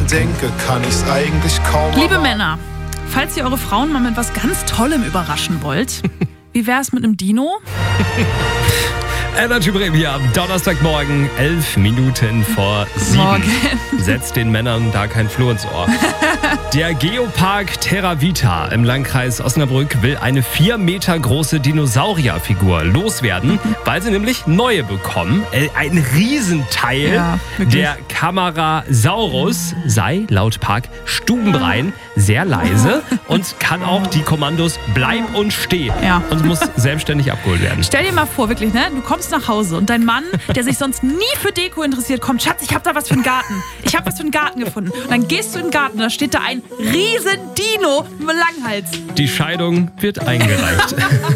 denke, kann ich's eigentlich kaum. Liebe Männer, falls ihr eure Frauen mal mit was ganz Tollem überraschen wollt, wie wär's mit einem Dino? Energy Bremen hier am Donnerstagmorgen, 11 Minuten vor 7. Morgen. Setzt den Männern da kein Floh ins Ohr. Der Geopark Terra Vita im Landkreis Osnabrück will eine 4 Meter große Dinosaurierfigur loswerden, weil sie nämlich neue bekommen. Ein Riesenteil, Ja, wirklich. der Camarasaurus, sei laut Park stubenrein, sehr leise und kann auch die Kommandos bleib und steh Ja. und muss selbstständig abgeholt werden. Stell dir mal vor, wirklich, ne? Du kommst nach Hause und dein Mann, der sich sonst nie für Deko interessiert, kommt, Schatz, ich hab da was für einen Garten. Ich hab was für einen Garten gefunden. Und dann gehst du in den Garten, da steht da ein riesen Dino mit Langhals. Die Scheidung wird eingereicht.